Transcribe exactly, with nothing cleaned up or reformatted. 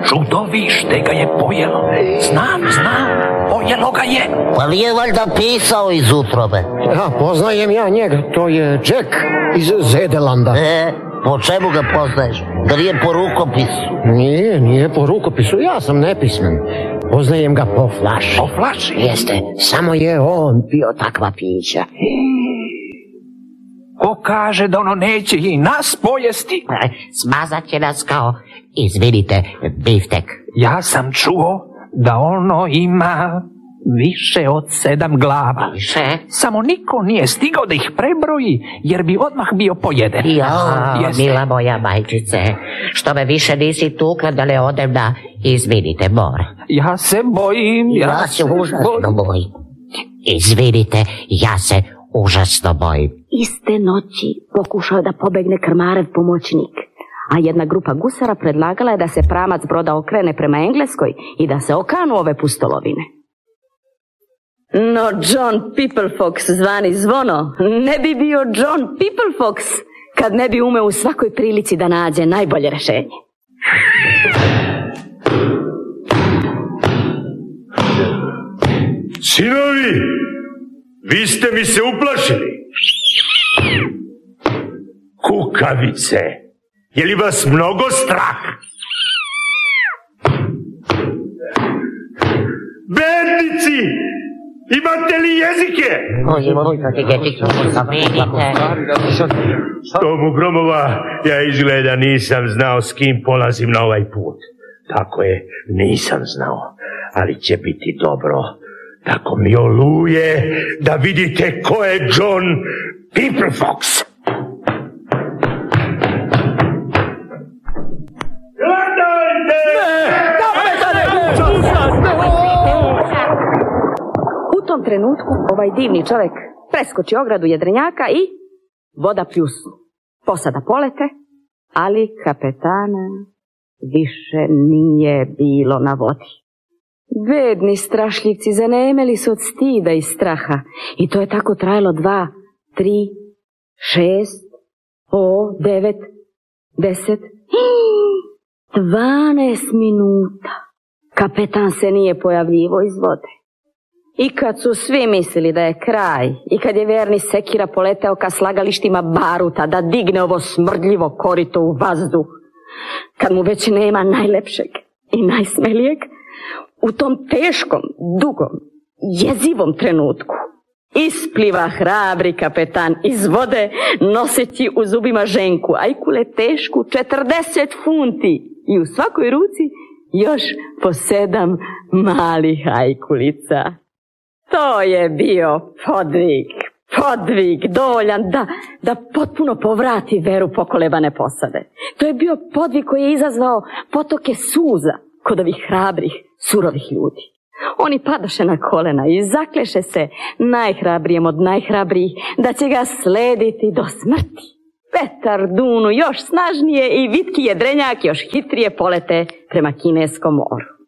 Čudovište ga je pojelo. Znam, znam, pojelo ga je. Pa nije valjda pisao iz utrobe? Ja, poznajem ja njega, to je Jack iz Zedelanda. E, po čemu ga poznaješ? Da nije po rukopisu? Nije, nije po rukopisu, ja sam nepismen. Poznajem ga po flaši. Po flaši? Jeste, samo je on pio takva pića. Ko kaže da ono neće i nas pojesti? Smazat će nas kao, izvinite, biftek. Ja sam čuo da ono ima više od sedam glava. Više? Samo niko nije stigao da ih prebroji, jer bi odmah bio pojeden. Ja, Jeste. mila moja majčice, što me više nisi tukla da ne odem na, izvinite, more. Ja se bojim, ja, Ja se bojim. užasno bojim. Izvinite, ja se užasno bojim. Iste noći pokušao da pobegne krmarev pomoćnik, a jedna grupa gusara predlagala je da se pramac broda okrene prema Engleskoj i da se okanu ove pustolovine. No John Pipplefox, zvani Zvono, ne bi bio John Pipplefox kad ne bi umeo u svakoj prilici da nađe najbolje rešenje. Sinovi, vi ste mi se uplašili. Kukavice, je li vas mnogo strah? Bednici, imate li jezike? Tomu Gromova, ja izgleda nisam znao s kim polazim na ovaj put. Tako je, nisam znao, ali će biti dobro. Tako mi oluje da vidite ko je John Pipplefox. U tom trenutku ovaj divni čovjek preskoči ogradu jedrenjaka i voda pljusnu. Posada polete, ali kapetana više nije bilo na vodi. Bedni strašljivci zanemeli su od stida i straha i to je tako trajalo dva, tri, šest, o, devet, deset, dvanaest minuta. Kapetan se nije pojavljivo iz vode. I kad su svi mislili da je kraj i kad je verni sekira poleteo ka slagalištima baruta da digne ovo smrdljivo korito u vazduh, kad mu već nema najlepšeg i najsmelijeg, u tom teškom, dugom, jezivom trenutku ispliva hrabri kapetan iz vode noseći u zubima ženku, ajkule tešku četrdeset funti i u svakoj ruci još po sedam malih ajkulica. To je bio podvig, podvig dovoljan da, da potpuno povrati veru pokolebane posade. To je bio podvig koji je izazvao potoke suza kod ovih hrabrih, surovih ljudi. Oni padaše na kolena i zakleše se najhrabrijem od najhrabrijih da će ga slediti do smrti. Vetar dunu još snažnije i vitki jedrenjak još hitrije polete prema Kineskom moru.